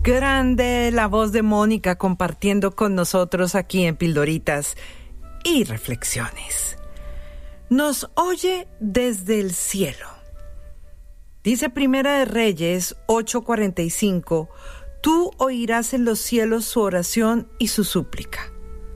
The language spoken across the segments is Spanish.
Grande la voz de Mónica compartiendo con nosotros aquí en Pildoritas y Reflexiones. Nos oye desde el cielo. Dice Primera de Reyes 8:45, tú oirás en los cielos su oración y su súplica.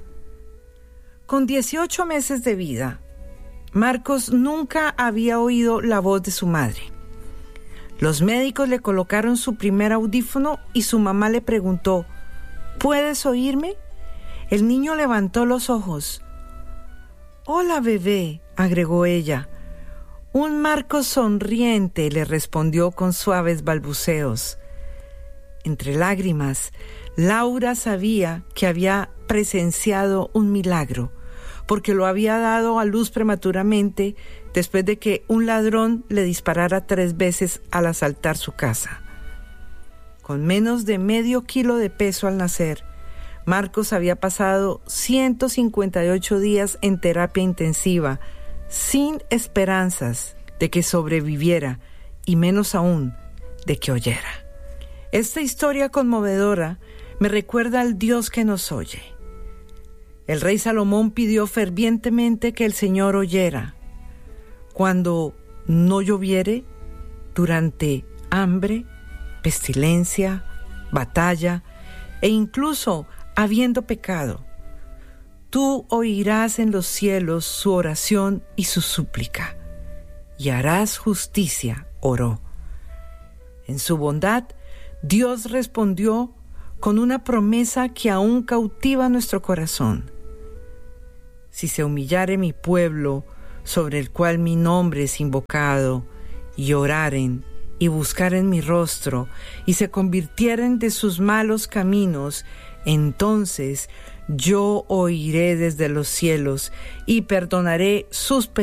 Con 18 meses de vida, Marcos nunca había oído la voz de su madre. Los médicos le colocaron su primer audífono y su mamá le preguntó, ¿puedes oírme? El niño levantó los ojos. Hola, bebé, agregó ella. Un Marcos sonriente, le respondió con suaves balbuceos. Entre lágrimas, Laura sabía que había presenciado un milagro, porque lo había dado a luz prematuramente después de que un ladrón le disparara 3 veces al asaltar su casa. Con menos de medio kilo de peso al nacer, Marcos había pasado 158 días en terapia intensiva, sin esperanzas de que sobreviviera y menos aún de que oyera. Esta historia conmovedora me recuerda al Dios que nos oye. El rey Salomón pidió fervientemente que el Señor oyera. Cuando no lloviere, durante hambre, pestilencia, batalla e incluso habiendo pecado, tú oirás en los cielos su oración y su súplica, y harás justicia, oró. En su bondad, Dios respondió con una promesa que aún cautiva nuestro corazón. Si se humillare mi pueblo, sobre el cual mi nombre es invocado, y oraren, y buscaren mi rostro, y se convirtieren de sus malos caminos, entonces yo oiré desde los cielos, y perdonaré sus pecados